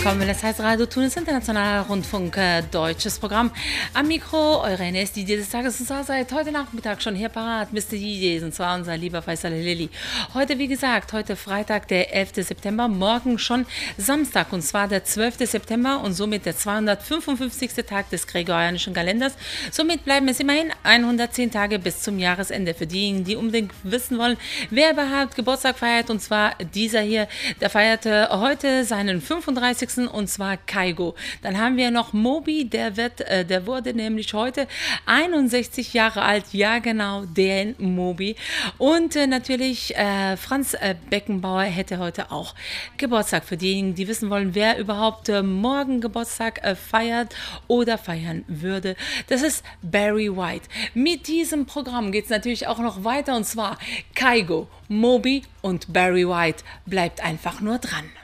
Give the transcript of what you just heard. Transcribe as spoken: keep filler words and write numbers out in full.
willkommen, das heißt Radio Tunis Internationaler Rundfunk, äh, deutsches Programm. Am Mikro, eure N S, die dieses Tages und zwar seit heute Nachmittag schon hier parat, Mister D Js, und zwar unser lieber Faisal Lili. Heute, wie gesagt, heute Freitag, der elfte September, morgen schon Samstag, und zwar der zwölfte September und somit der zweihundertfünfundfünfzigste Tag des gregorianischen Kalenders. Somit bleiben es immerhin hundertzehn Tage bis zum Jahresende. Für diejenigen, die unbedingt wissen wollen, wer überhaupt Geburtstag feiert, und zwar dieser hier, der feierte heute seinen fünfunddreißigsten und zwar Kaigo. Dann haben wir noch Moby, der, wird, äh, der wurde nämlich heute einundsechzig Jahre alt, ja genau, der Moby. Und äh, natürlich äh, Franz äh, Beckenbauer hätte heute auch Geburtstag. Für diejenigen, die wissen wollen, wer überhaupt äh, morgen Geburtstag äh, feiert oder feiern würde, das ist Barry White. Mit diesem Programm geht es natürlich auch noch weiter, und zwar Kaigo, Moby und Barry White. Bleibt einfach nur dran.